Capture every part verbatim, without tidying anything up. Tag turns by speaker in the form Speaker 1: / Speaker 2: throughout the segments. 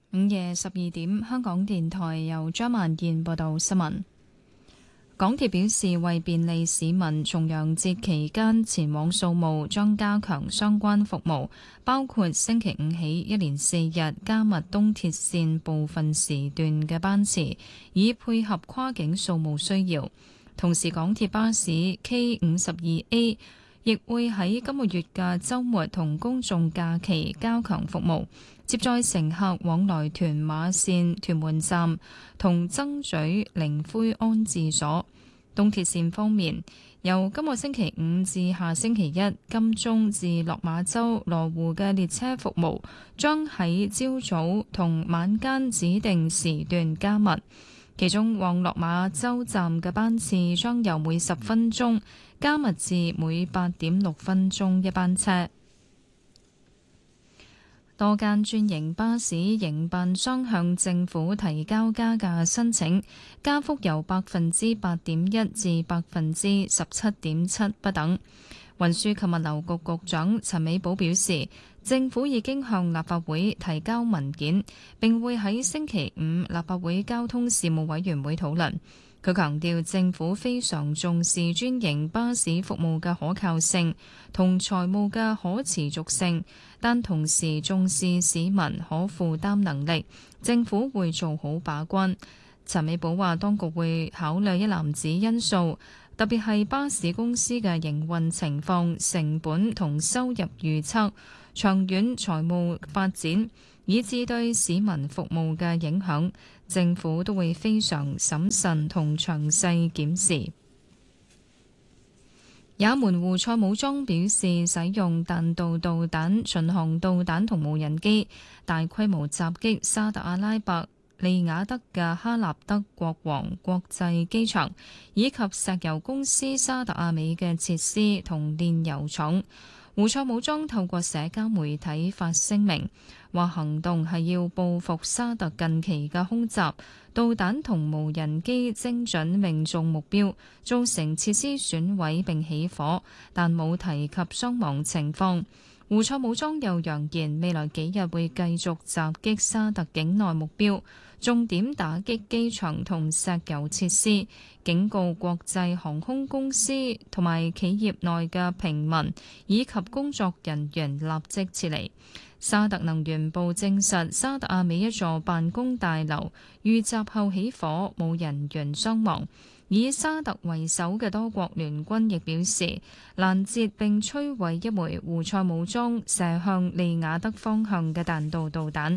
Speaker 1: 午夜十二點，香港電台由張萬燕報道新聞。港鐵表示，為便利市民重陽節期間前往掃墓，將加強相關服務，包括星期五起一連四日加密東鐵線部分時段嘅班次，以配合跨境掃墓需要。同時，港鐵巴士 K 五十二 A 亦會喺今個月嘅週末同公眾假期加強服務，接載乘客往來屯馬線屯門站同曾咀靈灰安置所。東鐵線方面，由今個星期五至下星期一，金鐘至落馬洲羅湖嘅列車服務將喺朝早同晚間指定時段加密。其中往落馬洲站嘅班次將由每十分鐘加密至每八點六分鐘一班車。多間專營巴士營辦商向政府提交加價申請，加幅由百分之八點一至百分之十七點七不等。運輸及物流局局長陳美寶表示，政府已經向立法會提交文件，並會喺星期五立法會交通事務委員會討論。佢強調，政府非常重視專營巴士服務嘅可靠性同財務嘅可持續性，但同時重視市民可負擔能力。政府會做好把關。陳美寶話，當局會考慮一籃子因素，特別係巴士公司嘅營運情況、成本同收入預測、長遠財務發展，以至對市民服務嘅影響，政府都會非常審慎同詳細檢視。也門胡塞武裝表示，使用彈道導彈、巡航導彈同無人機大規模襲擊沙特阿拉伯利雅得嘅哈納德國王國際機場，以及石油公司沙特阿美嘅設施同煉油廠。胡塞武裝透過社交媒體發聲明，話行動係要報復沙特近期嘅空襲，導彈同無人機精準命中目標，造成設施損毀並起火，但冇提及傷亡情況。胡塞武裝又揚言，未來幾日會繼續襲擊沙特境內目標，重點打擊機場同石油設施，警告國際航空公司同埋企業內嘅平民以及工作人員立即撤離。沙特能源部證實，沙特阿美一座辦公大樓遇襲後起火，冇人員傷亡。以沙特為首嘅多國聯軍亦表示，攔截並摧毀一枚胡塞武裝射向利雅得方向嘅彈道導彈。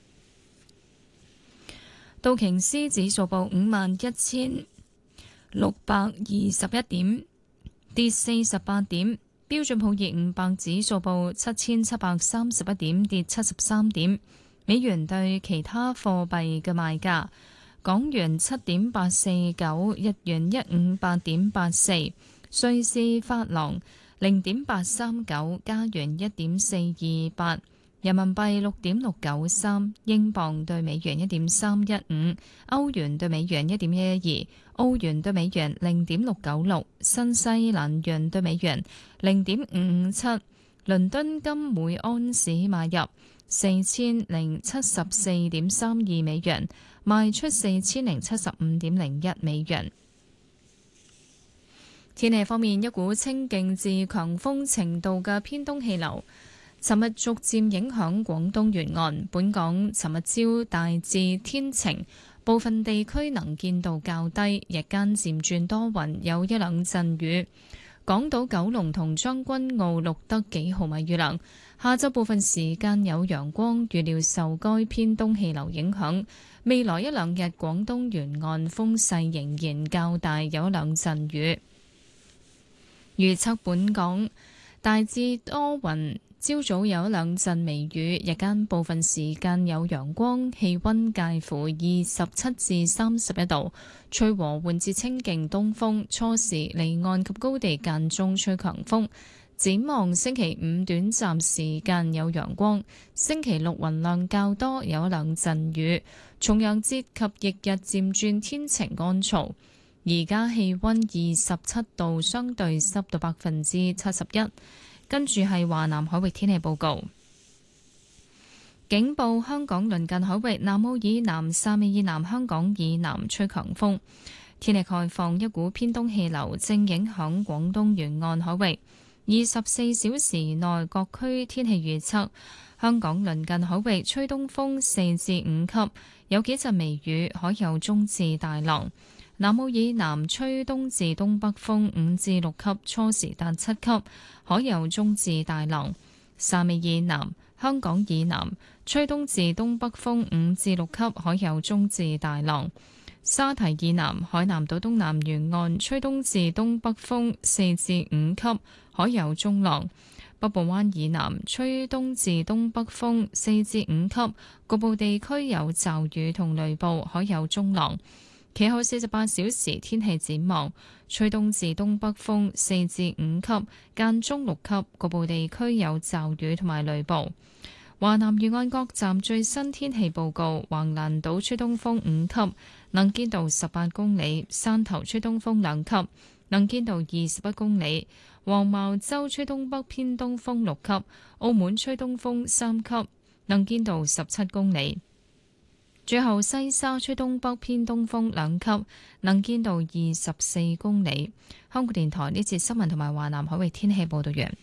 Speaker 1: 道瓊斯指數報五萬一千六百二十一點，跌四十八點。標準普爾五百指數報七千七百三十一點，跌七十三點。美元對其他貨幣嘅賣價。港元七點八四九，日元一五八點八四，瑞士法郎零點八三九，加元一點四二八，人民幣六點六九三，英鎊對美元一點三一五，歐元對美元一點一一二，澳元對美元零點六九六，新西蘭元對美元零點五五七。倫敦金每安士買入四千零七十四點三二美元，賣出四千零七十五點零一美元。天氣方面，一股清勁至強風程度嘅偏東氣流，尋日逐漸影響廣東沿岸。本港尋日朝大致天晴，部分地區能見度較低，日間漸轉多雲，有一兩陣雨。港島、九龍同將軍澳錄得幾毫米雨量。下晝部分時間有陽光，預料受該偏東氣流影響，未來一兩日廣東沿岸風勢仍然較大，有一兩陣雨。預測本港大致多雲，朝早有一兩陣微雨，日間部分時間有陽光，氣溫介乎二十七至三十一度，吹和緩至清勁東風，初時離岸及高地間中吹強風。展望星期五短暫時間有陽光，星期六雲量較多，有一兩陣雨。重陽節及翌日漸轉天晴乾燥。而家氣溫二十七度，相對濕度百分之七十一。跟住係華南海域天氣報告。 警報香港鄰近海域南澳以南、汕尾以南、香港以南吹強風。天氣概況，一股偏東氣流正影響廣東沿岸海域。二十四小時內各區天氣預測：香港鄰近海域吹東風四至五級，有幾陣微雨，海有中至大浪。南澳以南吹東至東北風五至六級，初時達七級，海有中至大浪。汕尾以南、香港以南吹東至東北風五至六級，海有中至大浪。沙堤以南、海南島東南沿岸吹東至東北風四至五級，海有中浪。北部灣以南吹東至東北風四至五級，局部地區有驟雨同雷暴，海有中浪。其後四十八小時天氣展望，吹東至東北風四至五級，間中六級，局部地區有驟雨同埋雷暴。華南沿岸各站最新天氣報告：橫瀾島吹東風五級，能見度十八公里；汕頭吹東風兩級，能見度二十一公里；黃茅洲吹東北偏東風六級；澳門吹東風三級，能見度十七公里。最後西沙吹東北偏東風兩級，能見度二十四公里。香港電台呢節新聞同埋華南海域天氣報道完。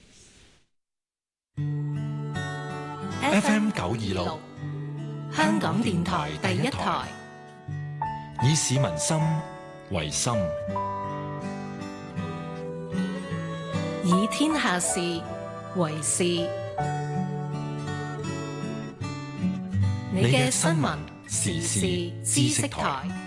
Speaker 2: F M 九二六，香港電台第一台，以市民心為心，以天下事為事。你嘅新聞時事知識台。